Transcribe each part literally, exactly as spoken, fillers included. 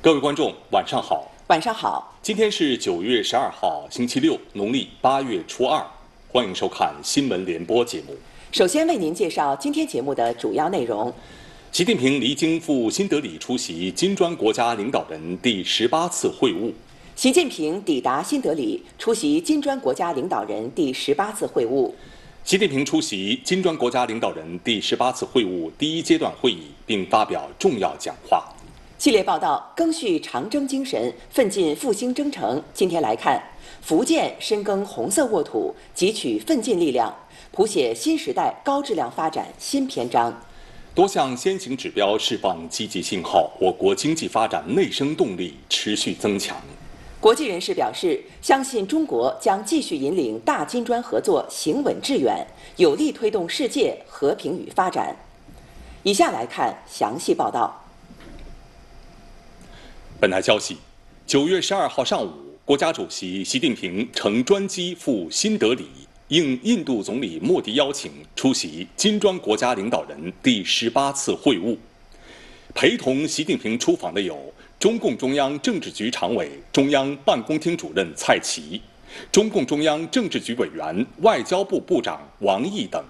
各位观众，晚上好。 晚上好。 今天是九月十二号，星期六，农历八月初二。欢迎收看新闻联播节目。 首先为您介绍今天节目的主要内容。 习近平离京赴新德里出席金砖国家领导人第十八次会晤。 习近平抵达新德里出席金砖国家领导人第十八次会晤。 习近平出席金砖国家领导人第十八次会晤第一阶段会议，并发表重要讲话。 系列报道赓续长征精神，奋进复兴征程。今天来看，福建深耕红色沃土，汲取奋进力量，谱写新时代高质量发展新篇章。 多项先行指标释放积极信号，我国经济发展内生动力持续增强。 国际人士表示，相信中国将继续引领大金砖合作行稳致远，有力推动世界和平与发展。以下来看详细报道。 本台消息，九月十二号上午，国家主席习近平乘专机赴新德里，应印度总理莫迪邀请，出席金砖国家领导人第十八次会晤。陪同习近平出访的有中共中央政治局常委、中央办公厅主任蔡奇，中共中央政治局委员、外交部部长王毅等。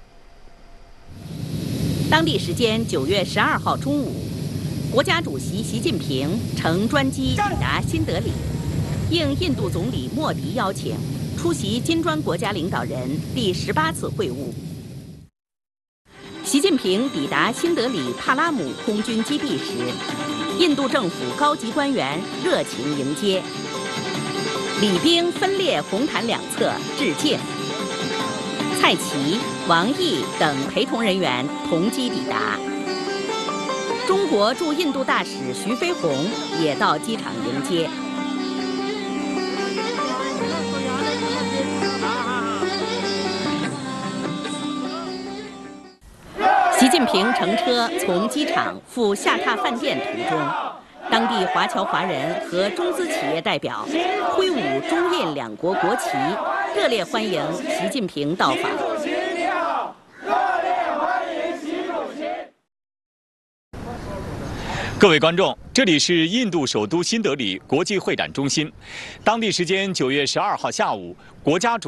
当地时间九月十二号中午，国家主席习近平乘专机抵达新德里，应印度总理莫迪邀请，出席金砖国家领导人第十八次会晤。习近平抵达新德里帕拉姆空军基地时，印度政府高级官员热情迎接，礼兵分列红毯两侧致敬。蔡奇、王毅等陪同人员同机抵达。中国驻印度大使徐飞鸿也到机场迎接。习近平乘车从机场赴下榻饭店途中，当地华侨华人和中资企业代表挥舞中印两国国旗，热烈欢迎习近平到访。 各位观众，这里是印度首都新德里国际会展中心。当地时间九月十二号下午，国家主